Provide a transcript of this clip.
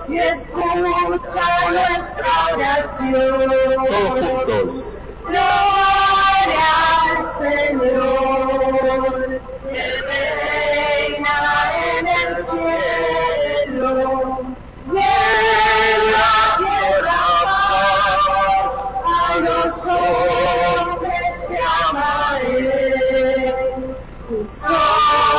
y escucha nuestra oración. Todos juntos. Gloria al Señor, que reina en el cielo, y en la tierra paz a los hombres que ama Él.